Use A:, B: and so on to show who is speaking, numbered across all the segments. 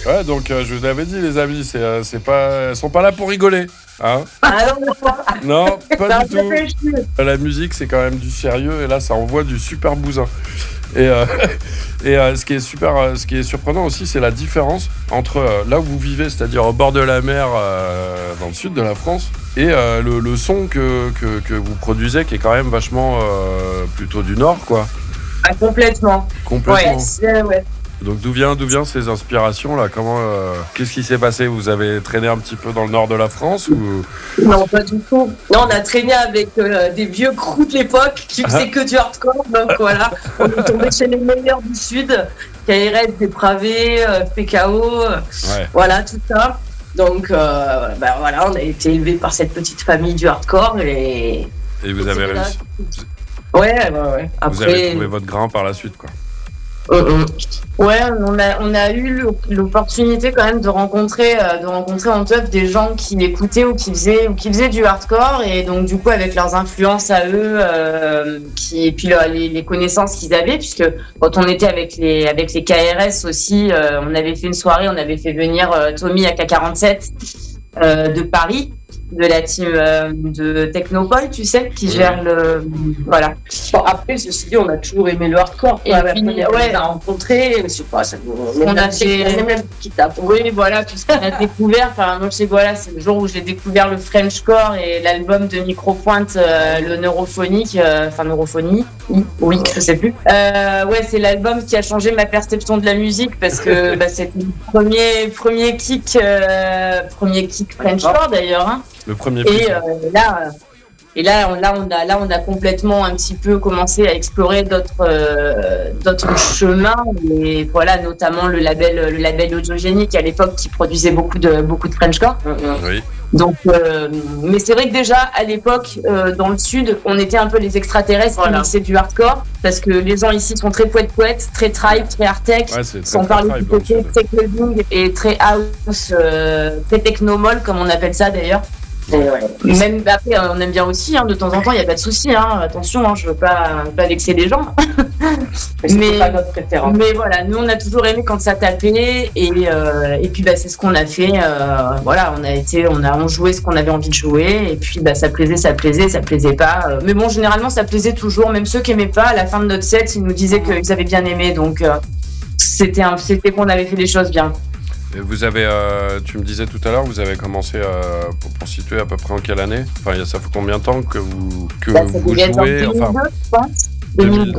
A: Ouais, donc je vous l'avais dit, les amis, c'est pas, elles sont pas là pour rigoler. Hein non, pas du tout. La musique, c'est quand même du sérieux, et là, ça envoie du super bousin. Et ce qui est surprenant aussi, c'est la différence entre là où vous vivez, c'est-à-dire au bord de la mer, dans le sud de la France, et le son que vous produisez, qui est quand même vachement plutôt du nord, quoi.
B: Ah, complètement. Ouais.
A: Donc d'où viennent ces inspirations là? Qu'est-ce qui s'est passé? Vous avez traîné un petit peu dans le nord de la France ou...
B: Non, pas du tout. Non, on a traîné avec des vieux crews de l'époque qui faisaient que du hardcore. Donc voilà, on est tombé chez les meilleurs du sud, KRS, Dépravé, PKO, voilà tout ça. Donc voilà, on a été élevés par cette petite famille du hardcore et
A: vous avez réussi.
B: Ouais.
A: Après, vous avez trouvé votre grain par la suite, quoi.
B: Ouais, on a eu l'opportunité quand même de rencontrer en teuf des gens qui écoutaient ou qui faisaient du hardcore, et donc du coup avec leurs influences à eux et puis les connaissances qu'ils avaient, puisque quand on était avec les KRS aussi, on avait fait une soirée, on avait fait venir Tommy AK-47 de Paris, de la team de Technopole, tu sais, qui gère le... Voilà.
C: Bon, après, ceci dit, on a toujours aimé le hardcore.
B: Et puis,
C: on a rencontré, je sais pas, ça
B: on a fait...
C: qui tape.
B: Oui, voilà, tout ce qu'on a découvert. Enfin, moi, je sais, voilà, c'est le jour où j'ai découvert le Frenchcore et l'album de Micropointe, le Neurophonique, Neurophonie, oui, je sais plus. Ouais, c'est l'album qui a changé ma perception de la musique, parce que c'est le premier kick Frenchcore, d'ailleurs, hein.
A: Le premier
B: Et là, on a complètement un petit peu commencé à explorer d'autres chemins, et voilà, notamment le label Audiogénique à l'époque, qui produisait beaucoup de Frenchcore.
A: Oui.
B: Donc, mais c'est vrai que déjà à l'époque, dans le sud, on était un peu les extraterrestres qui mixaient du hardcore, parce que les gens ici sont très poète, très tribe, très hard-tech, sans parler du côté tech-clubbing et très house, très technomol comme on appelle ça d'ailleurs. Même après, on aime bien aussi, hein, de temps en temps, il n'y a pas de souci, hein, attention, hein, je veux pas vexer les gens.
C: mais pas notre préférence.
B: Mais voilà, nous on a toujours aimé quand ça tapait, et puis c'est ce qu'on a fait. Voilà, on jouait ce qu'on avait envie de jouer, et puis ça plaisait pas. Mais bon, généralement ça plaisait toujours, même ceux qui aimaient pas, à la fin de notre set, ils nous disaient qu'ils avaient bien aimé, donc c'était qu'on avait fait des choses bien.
A: Et vous avez, tu me disais tout à l'heure, vous avez commencé, pour situer à peu près en quelle année? Enfin, ça fait combien de temps que vous jouez?
B: En 2002, je pense. 2002.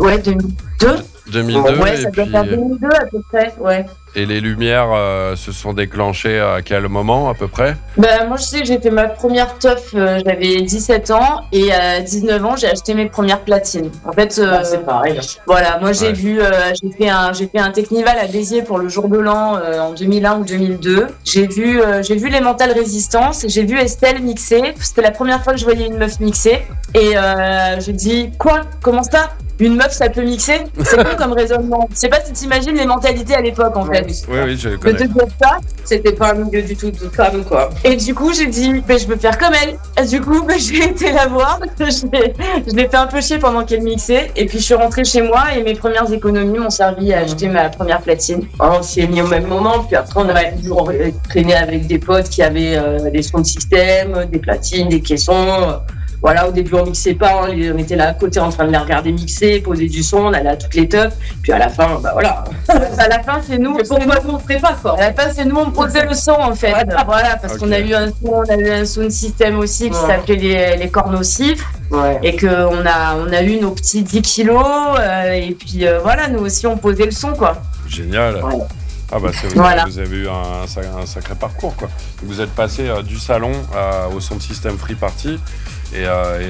A: 2002.
B: Ouais, ça doit faire 2002 à peu près, ouais.
A: Et les lumières se sont déclenchées à quel moment à peu près?
B: Moi, je sais que j'ai fait ma première teuf, j'avais 17 ans, et à 19 ans, j'ai acheté mes premières platines. En fait,
C: c'est pareil.
B: Voilà, moi j'ai fait un Technival à Béziers pour le jour de l'an en 2001 ou 2002. J'ai vu les Mental Resistance, j'ai vu Estelle mixer. C'était la première fois que je voyais une meuf mixer, et j'ai dit quoi? Comment ça? Une meuf, ça peut mixer? C'est bon comme raisonnement. Je sais pas si t'imagines les mentalités à l'époque, en fait.
A: Oui, je connais.
B: De dire ça,
C: c'était pas un milieu du tout de femmes, quoi.
B: Et du coup, j'ai dit, je veux faire comme elle. Et du coup, j'ai été la voir. Je l'ai fait un peu chier pendant qu'elle mixait. Et puis, je suis rentrée chez moi, et mes premières économies m'ont servi à acheter ma première platine.
C: On s'y est mis au même moment. Puis après, on a toujours traîné avec des potes qui avaient des sound systems, des platines, des caissons. Voilà, au début, on mixait pas, on était là à côté en train de les regarder mixer, poser du son, on allait à toutes les teufs. Puis à la fin, voilà.
B: À la fin, c'est nous.
C: Pourquoi on ne ferait pas, quoi?
B: À la fin, c'est nous, on posait le son, en fait. Voilà, parce qu'on a eu un sound system aussi qui s'appelait les corps nocifs.
C: Ouais.
B: Et qu'on a eu nos petits 10 kilos. Et puis voilà, nous aussi, on posait le son, quoi.
A: Génial. Ouais. Ah vous avez eu un sacré parcours, quoi. Vous êtes passé du salon au sound system free party. Et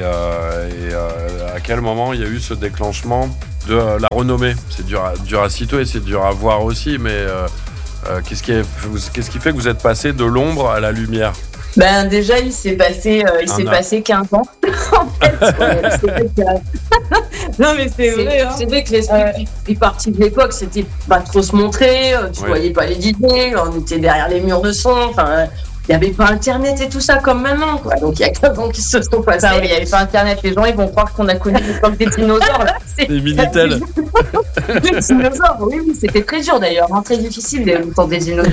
A: à quel moment il y a eu ce déclenchement de la renommée? C'est dur à situer, c'est dur à voir aussi, mais qu'est-ce qui fait que vous êtes passé de l'ombre à la lumière?
B: Déjà, il s'est passé 15 ans. En fait, non, mais c'est vrai. Hein.
C: C'est vrai que l'esprit parti de l'époque, c'était pas trop se montrer. Tu voyais pas les DJ, on était derrière les murs de son. Enfin, il n'y avait pas Internet et tout ça comme maintenant, quoi. Donc il y a 15 ans qui se sont passés.
B: Il n'y avait pas Internet. Les gens, ils vont croire qu'on a connu l'époque des dinosaures. Là.
A: Des Minitel.
B: Les dinosaures, oui, c'était très dur d'ailleurs. Très difficile le temps des dinosaures.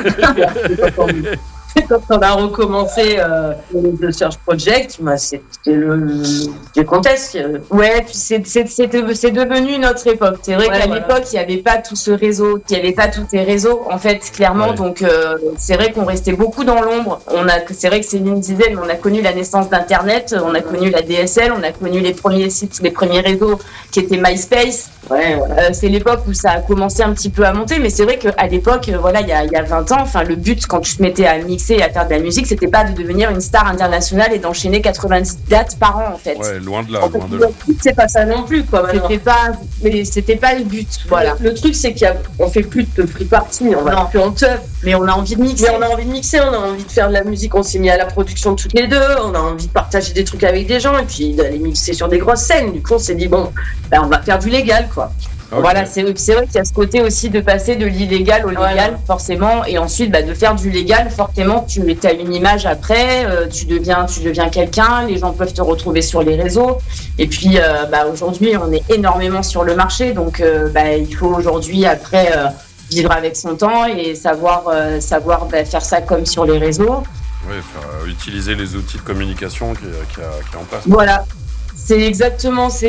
C: Quand on a recommencé le Search Project, c'était le DJ Contest.
B: Ouais, puis c'est devenu notre époque. C'est vrai qu'à l'époque, il n'y avait pas tout ce réseau, il n'y avait pas tous ces réseaux, en fait, clairement. Ouais. Donc, c'est vrai qu'on restait beaucoup dans l'ombre. C'est vrai que Céline disait, mais on a connu la naissance d'Internet, on a connu la DSL, on a connu les premiers sites, les premiers réseaux qui étaient MySpace. Ouais. C'est l'époque où ça a commencé un petit peu à monter, mais c'est vrai qu'à l'époque, voilà, il y a 20 ans, enfin, le but quand tu te mettais à mixer et à faire de la musique, c'était pas de devenir une star internationale et d'enchaîner 90 dates par an, en fait.
A: Ouais, loin de là.
C: C'est pas ça non plus, quoi.
B: C'était pas le but, voilà.
C: Le truc, c'est qu'on fait plus de free party, on va plus en teuf,
B: mais on a envie de mixer.
C: On a envie de faire de la musique, on s'est mis à la production toutes les deux, on a envie de partager des trucs avec des gens et puis d'aller mixer sur des grosses scènes. Du coup, on s'est dit, bon, on va faire du légal, quoi.
B: Okay. Voilà, c'est vrai qu'il y a ce côté aussi de passer de l'illégal au légal, forcément, et ensuite de faire du légal, forcément, tu as une image après, tu deviens quelqu'un, les gens peuvent te retrouver sur les réseaux, et puis aujourd'hui, on est énormément sur le marché, donc il faut aujourd'hui, après, vivre avec son temps et savoir faire ça comme sur les réseaux.
A: Oui, utiliser les outils de communication qu'il y a en place.
B: Voilà. C'est exactement ça.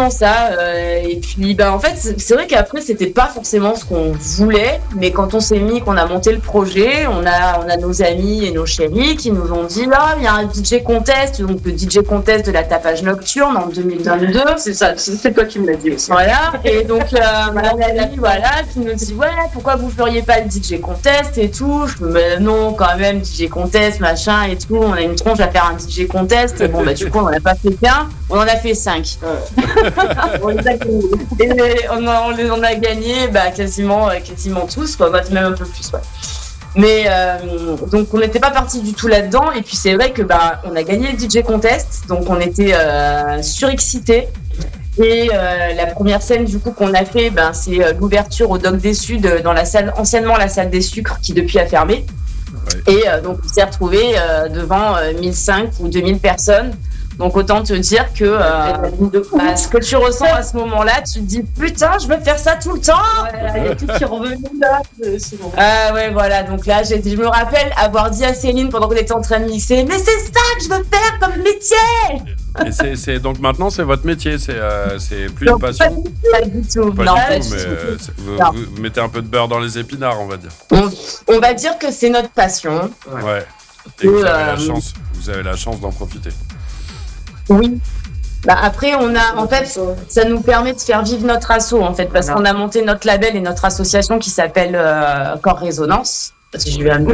B: Et puis, en fait, c'est vrai qu'après, c'était pas forcément ce qu'on voulait, mais quand on s'est mis, qu'on a monté le projet, on a nos amis et nos chéris qui nous ont dit là, il y a un DJ Contest, donc le DJ Contest de la tapage nocturne en 2022.
C: C'est ça, c'est toi qui me l'as dit aussi.
B: Voilà. Et donc, mon ami, qui nous dit pourquoi vous feriez pas le DJ Contest et tout. Je me dis non, quand même, DJ Contest, machin et tout. On a une tronche à faire un DJ Contest. Bon, du coup, on en a pas fait qu'un. On en a fait 5. On les a gagnés. Et on a gagné quasiment tous, quoi, même un peu plus. Ouais. Mais donc on n'était pas parti du tout là-dedans. Et puis c'est vrai que on a gagné le DJ Contest, donc on était surexcités. Et la première scène du coup qu'on a fait, c'est l'ouverture au Doc des Suds dans la salle, anciennement la salle des Sucres, qui depuis a fermé. Ouais. Et donc on s'est retrouvés devant 1500 ou 2000 personnes. Donc autant te dire que ce que tu ressens à ce moment-là, tu te dis putain, je veux faire ça tout le temps.
C: Il y a tout qui est revenu là.
B: Bon. Ah ouais, voilà. Donc là, je me rappelle avoir dit à Céline pendant qu'on était en train de mixer, mais c'est ça que je veux faire comme métier.
A: Et donc maintenant, c'est votre métier, c'est plus une passion.
B: Pas du tout.
A: Pas du tout, mais vous mettez un peu de beurre dans les épinards, on va dire.
B: On va dire que c'est notre passion.
A: Ouais. Et vous avez la chance d'en profiter.
B: Oui. Après, ça nous permet de faire vivre notre asso, en fait, parce qu'on a monté notre label et notre association qui s'appelle Corps Résonance. Si je vais à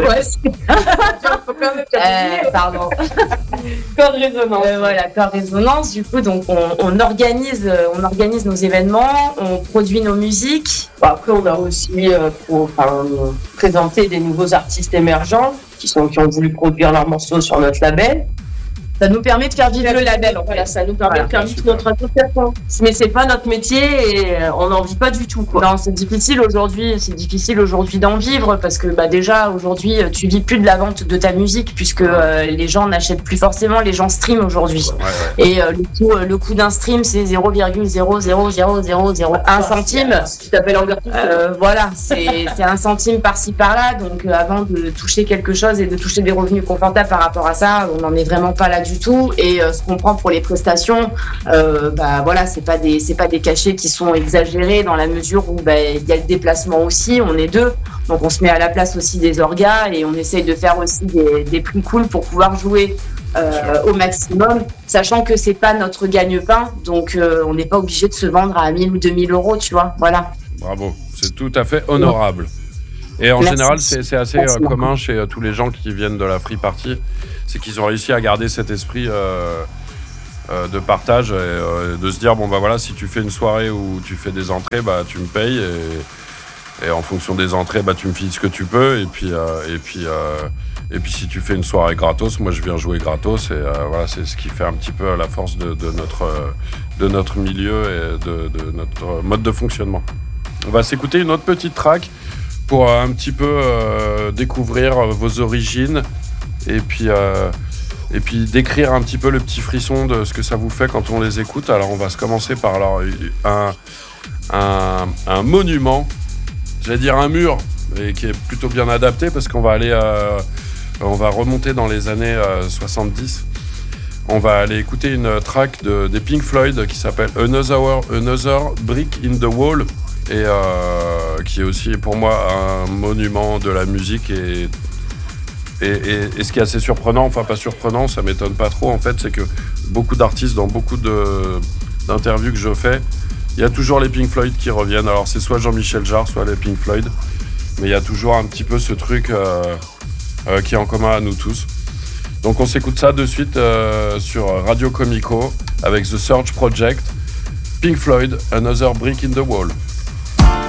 B: pardon.
C: Corps Résonance.
B: Voilà, Corps Résonance. Du coup, donc on organise nos événements, on produit nos musiques.
C: Après, on a aussi présenté des nouveaux artistes émergents qui ont voulu produire leurs morceaux sur notre label.
B: Ça nous permet de faire vivre le label.
C: Voilà, ça nous permet de faire vivre notre association. Mais c'est pas notre métier et on n'en vit pas du tout, quoi.
B: Non, c'est difficile aujourd'hui d'en vivre parce que déjà aujourd'hui tu vis plus de la vente de ta musique puisque les gens n'achètent plus forcément, les gens streament aujourd'hui. Ouais. Et le coût d'un stream c'est 0,0000001 centime.
C: Tu t'appelles en vertu.
B: Voilà, c'est 1 centime par-ci par-là. Donc avant de toucher quelque chose et de toucher des revenus confortables par rapport à ça, on n'en est vraiment pas là du tout. Et ce qu'on prend pour les prestations, c'est pas des cachets qui sont exagérés dans la mesure où il y a le déplacement aussi, on est deux, donc on se met à la place aussi des orgas et on essaye de faire aussi des prix cool pour pouvoir jouer au maximum, sachant que c'est pas notre gagne-pain, donc on n'est pas obligé de se vendre à 1000 ou 2000 euros, tu vois, voilà.
A: Bravo, c'est tout à fait honorable. Et en général, c'est assez commun chez tous les gens qui viennent de la free party, c'est qu'ils ont réussi à garder cet esprit de partage et de se dire si tu fais une soirée où tu fais des entrées, tu me payes et en fonction des entrées, tu me files ce que tu peux et puis si tu fais une soirée gratos, moi je viens jouer gratos et c'est ce qui fait un petit peu la force de notre milieu et de notre mode de fonctionnement. On va s'écouter une autre petite track pour un petit peu découvrir vos origines et puis décrire un petit peu le petit frisson de ce que ça vous fait quand on les écoute. Alors on va se commencer par un monument, j'allais dire un mur, et qui est plutôt bien adapté parce qu'on va on va remonter dans les années 70. On va aller écouter une track des Pink Floyd qui s'appelle Another Brick in the Wall, et qui est aussi pour moi un monument de la musique. Et ce qui est assez surprenant, enfin pas surprenant, ça m'étonne pas trop en fait, c'est que beaucoup d'artistes, dans beaucoup d'interviews que je fais, il y a toujours les Pink Floyd qui reviennent. Alors c'est soit Jean-Michel Jarre, soit les Pink Floyd, mais il y a toujours un petit peu ce truc qui est en commun à nous tous. Donc on s'écoute ça de suite sur Radio Comico avec The Surge Project, Pink Floyd, Another Brick in the Wall.